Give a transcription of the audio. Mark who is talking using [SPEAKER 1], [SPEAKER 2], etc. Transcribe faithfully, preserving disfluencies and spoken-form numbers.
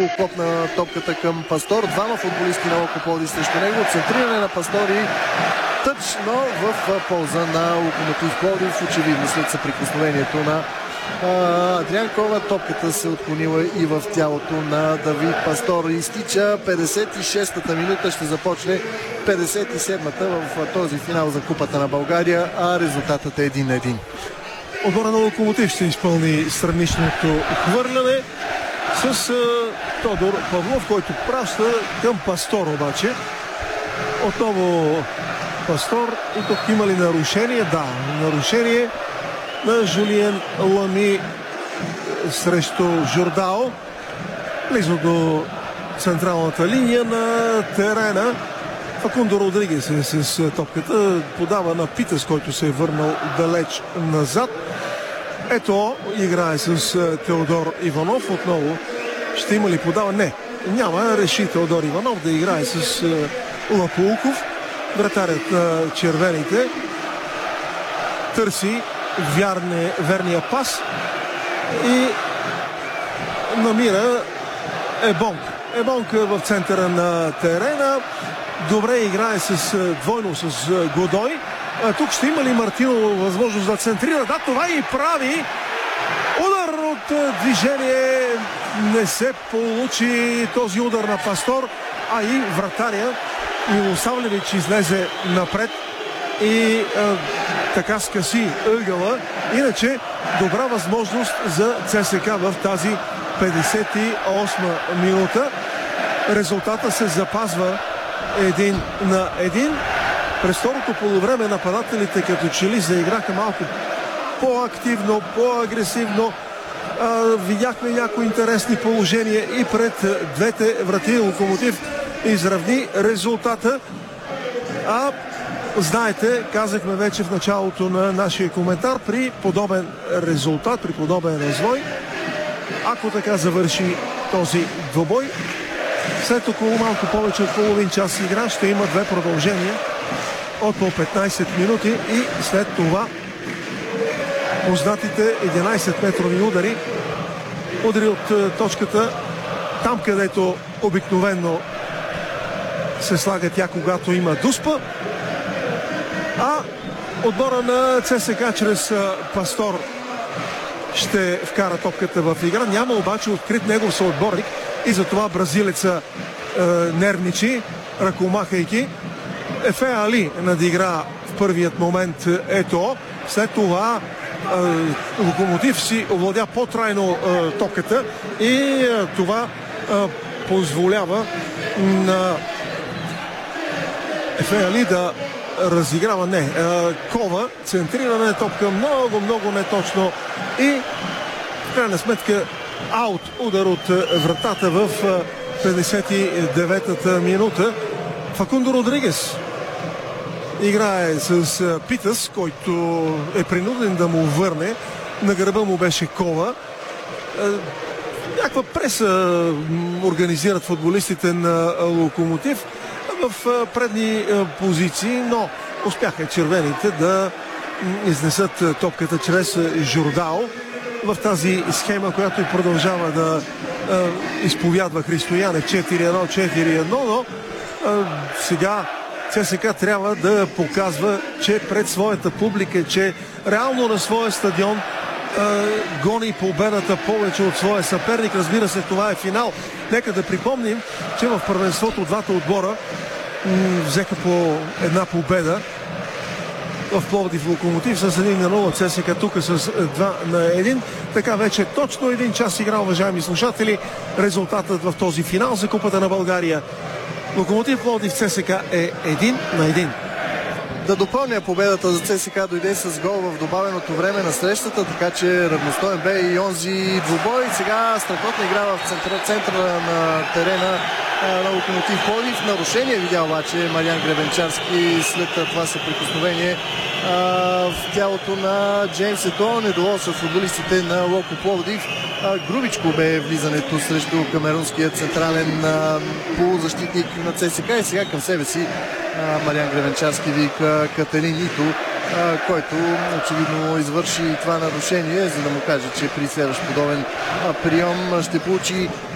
[SPEAKER 1] Кирил клопна топката към Пастор. Двама футболисти на Локо Пловдив срещу него. Центриране на Пастор и тъч, но в полза на Локомотив Пловдив. Очевидно след съприкосновението на Адриан Кова, топката се отклонила и в тялото на Давид Пастор. Изтича петдесет и шестата минута, ще започне петдесет и седмата в този финал за Купата на България, а резултатът е един на един.
[SPEAKER 2] Отбора на Локомотив ще изпълни страничното хвърляне с Тодор Павлов, който праща към Пастор обаче. Отново Пастор. И тук има ли нарушение? Да, нарушение на Жулиен Лами срещу Жордао. Близо до централната линия на терена. Факундо Родригес е с топката. Подава на Питърс, който се е върнал далеч назад. Ето, играе с Теодор Иванов. Отново ще има ли подава? Не, няма. Реши Теодор Иванов да играе с Лапулков. Вратарят на червените търси вярне, верния пас и намира Ебонг. Ебонг в центъра на терена. Добре играе с двойно с Годой. А тук ще има ли Мартино възможност да центрира? Да, това и прави. Удар от движение. Не се получи този удар на Пастор, а и вратаря Милосавлевич излезе напред и а, така скъси ъгъла. Иначе добра възможност за ЦСКА в тази петдесет и осма минута. Резултата се запазва един на един. През второто полувреме нападателите като че ли заиграха малко по-активно, по-агресивно. А, видяхме някои интересни положения и пред двете врати. Локомотив изравни резултата. А знаете, казахме вече в началото на нашия коментар, при подобен резултат, при подобен развой, ако така завърши този двубой, след около малко повече от половин час игра ще има две продължения от по петнайсет минути и след това познатите единайсет метрови удари. Удари от точката, там където обикновено се слага тя, когато има дуспа. А отбора на ЦСКА чрез Пастор ще вкара топката в игра. Няма обаче открит негов съотборник и затова бразилеца е, нервничи, ръкомахайки. Ефе Али надигра в първият момент ето. След това е, Локомотив си овладя по-трайно е, топката и е, това е, позволява на Ефе Али да разиграва. Не, е, Кова, центриране, топка много, много неточно и в крайна сметка аут, удар от вратата в петдесет и деветата минута. Факундо Родригес играе с Питъс, който е принуден да му върне. На гърба му беше Кова. Някаква преса организират футболистите на Локомотив в предни позиции, но успяха червените да изнесат топката чрез Жордао в тази схема, която и продължава да е, изповядва Христо Янев четири едно четири едно, но е, сега ЦСКА трябва да показва, че пред своята публика, че реално на своя стадион е, гони победата повече от своя съперник. Разбира се, това е финал. Нека да припомним, че в първенството двата отбора м- взеха по една победа. В Пловдив Локомотив с един на нула, ЦСКА тук с два на един. Така вече точно един час игра, уважаеми слушатели. Резултатът в този финал за Купата на България. Локомотив Пловдив ЦСКА е един на един.
[SPEAKER 1] Да допълня, победата за ЦСКА дойде с гол в добавеното време на срещата, така че равностоен бе и онзи двубой. Сега страхотна игра в центъра, центъра на терена на Локомотив Пловдив. Нарушение видя обаче Мариан Гребенчарски след това съприкосновение в тялото на Джеймс Ето. Недоволство футболистите на Локо Пловдив. Грубичко бе влизането срещу камерунския централен полузащитник на ЦСКА и сега към себе си Мариан Гребенчарски вика Кателинито, който очевидно извърши това нарушение, за да му каже, че при следващ подобен прием ще получи